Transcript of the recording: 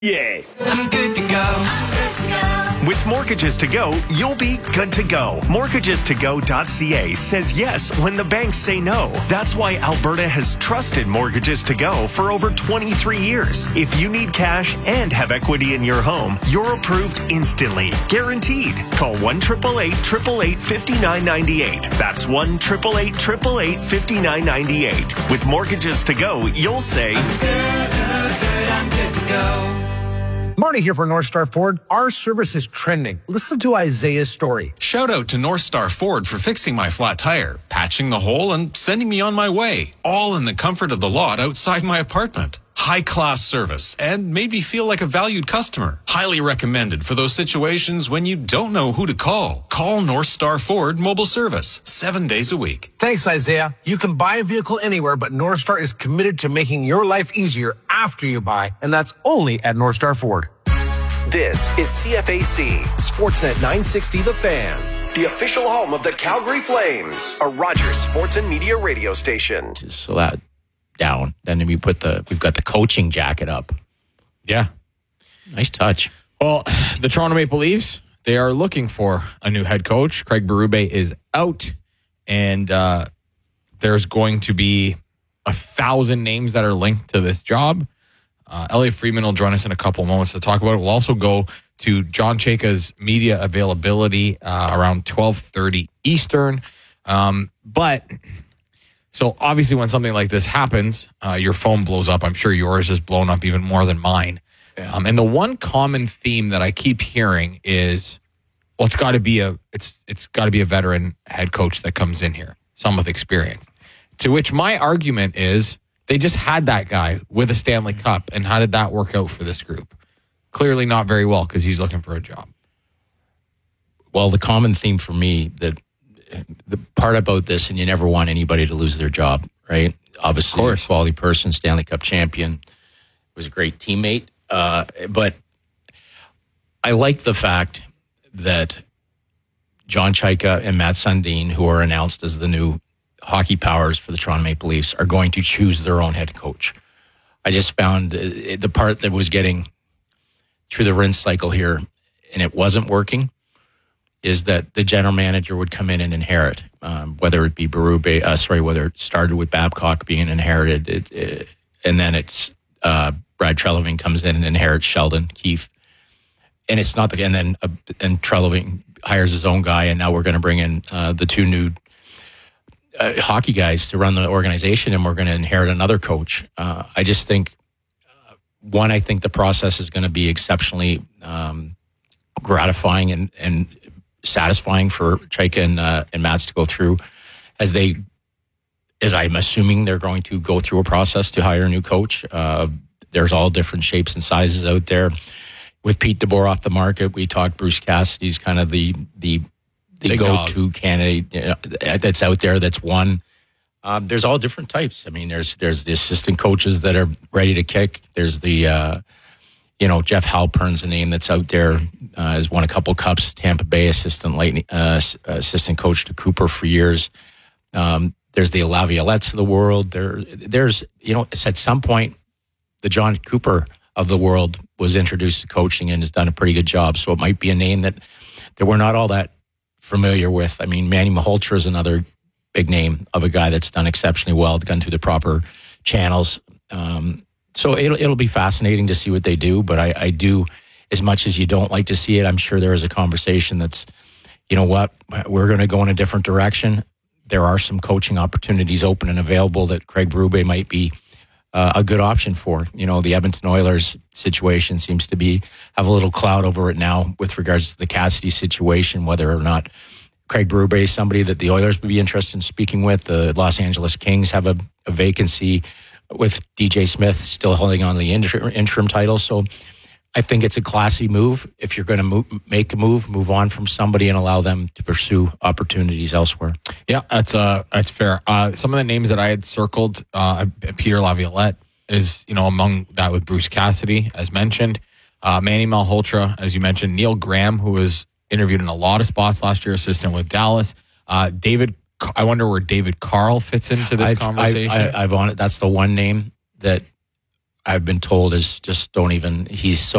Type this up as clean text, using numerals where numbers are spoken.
Yay. I'm good to go. With Mortgages to Go, you'll be good to go. MortgagesToGo.ca says yes when the banks say no. That's why Alberta has trusted Mortgages to Go for over 23 years. If you need cash and have equity in your home, you're approved instantly. Guaranteed. Call 1-888-888-5998. That's 1-888-888-5998. With Mortgages to Go, you'll say, I'm good to go. Marty here for North Star Ford. Our service is trending. Listen to Isaiah's story. Shout out to North Star Ford for fixing my flat tire, patching the hole, and sending me on my way. All in the comfort of the lot outside my apartment. High-class service and made me feel like a valued customer. Highly recommended for those situations when you don't know who to call. Call North Star Ford Mobile Service 7 days a week. Thanks, Isaiah. You can buy a vehicle anywhere, but North Star is committed to making your life easier after you buy, and that's only at North Star Ford. This is CFAC, Sportsnet 960 The Fan, the official home of the Calgary Flames, a Rogers Sports and Media radio station. So that down, then we've got the coaching jacket up. Yeah. Nice touch. Well, the Toronto Maple Leafs, they are looking for a new head coach. Craig Berube is out, and there's going to be 1,000 names that are linked to this job. Elliot Friedman will join us in a couple moments to talk about it. We'll also go to John Chayka's media availability around 12:30 Eastern. So obviously when something like this happens, your phone blows up. I'm sure yours is blown up even more than mine. Yeah. And the one common theme that I keep hearing is, well, it's got to be a veteran head coach that comes in here, some with experience. To which my argument is, they just had that guy with a Stanley Cup, and how did that work out for this group? Clearly not very well, because he's looking for a job. Well, the common theme for me, that the part about this, and you never want anybody to lose their job, right? Obviously, a quality person, Stanley Cup champion, was a great teammate. But I like the fact that John Chayka and Matt Sundin, who are announced as the new hockey powers for the Toronto Maple Leafs, are going to choose their own head coach. I just found the part that was getting through the rinse cycle here, and it wasn't working, is that the general manager would come in and inherit, whether it be Berube, whether it started with Babcock being inherited, and then it's Brad Treliving comes in and inherits Sheldon Keefe, and it's not the, and then and Treliving hires his own guy, and now we're going to bring in the two new hockey guys to run the organization, and we're going to inherit another coach. I just think, I think the process is going to be exceptionally gratifying and satisfying for Chayka and Mats to go through, as I'm assuming they're going to go through a process to hire a new coach. There's all different shapes and sizes out there. With Pete DeBoer off the market, we talked Bruce Cassidy's kind of the go-to candidate that's out there. That's one. There's all different types. I mean, there's the assistant coaches that are ready to kick. There's the Jeff Halpern's a name that's out there. Has won a couple cups. Tampa Bay assistant coach to Cooper for years. There's the Laviolettes of the world. There's at some point, the John Cooper of the world was introduced to coaching and has done a pretty good job. So it might be a name that we're not all that familiar with. I mean, Manny Malhotra is another big name of a guy that's done exceptionally well, gone through the proper channels. So it'll be fascinating to see what they do. But I do, as much as you don't like to see it, I'm sure there is a conversation that's, you know what, we're going to go in a different direction. There are some coaching opportunities open and available that Craig Berube might be a good option for. The Edmonton Oilers situation seems to have a little cloud over it now with regards to the Cassidy situation, whether or not Craig Berube is somebody that the Oilers would be interested in speaking with. The Los Angeles Kings have a vacancy with DJ Smith still holding on to the interim title. So I think it's a classy move. If you're going to make a move on from somebody and allow them to pursue opportunities elsewhere. Yeah, that's fair. Some of the names that I had circled, Peter Laviolette is among that, with Bruce Cassidy, as mentioned. Manny Malhotra, as you mentioned. Neil Graham, who was interviewed in a lot of spots last year, assistant with Dallas. David, I wonder where David Carl fits into this conversation. I've on it. That's the one name that I've been told is just don't even. He's so